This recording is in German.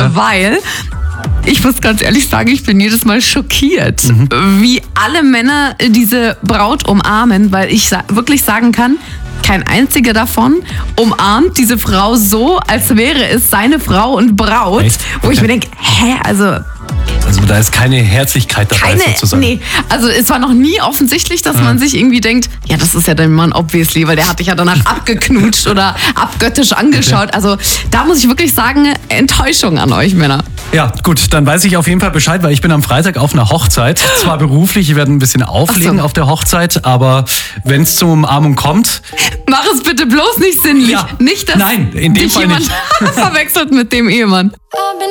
weil ich muss ganz ehrlich sagen, ich bin jedes Mal schockiert, wie alle Männer diese Braut umarmen, weil ich wirklich sagen kann, kein einziger davon umarmt diese Frau so, als wäre es seine Frau und Braut. Echt? Wo ich mir denke, Also da ist keine Herzlichkeit dabei sozusagen. Nee, also es war noch nie offensichtlich, dass man sich irgendwie denkt, ja, das ist ja dein Mann, obviously, weil der hat dich ja danach abgeknutscht oder abgöttisch angeschaut. Also da muss ich wirklich sagen, Enttäuschung an euch Männer. Ja, gut, dann weiß ich auf jeden Fall Bescheid, weil ich bin am Freitag auf einer Hochzeit. Zwar beruflich, ich werde ein bisschen auflegen auf der Hochzeit, aber wenn es zur Umarmung kommt... Mach es bitte bloß nicht sinnlich. Ja. Nicht, dass Nein, in dem dich Fall jemand nicht. verwechselt mit dem Ehemann.